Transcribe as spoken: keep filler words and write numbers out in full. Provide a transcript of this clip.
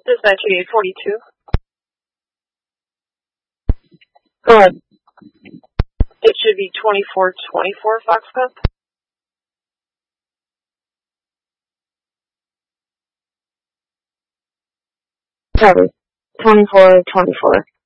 Dispatch eight forty-two. Go ahead. It should be twenty-four twenty-four Foxconn. Copy. twenty-four twenty-four.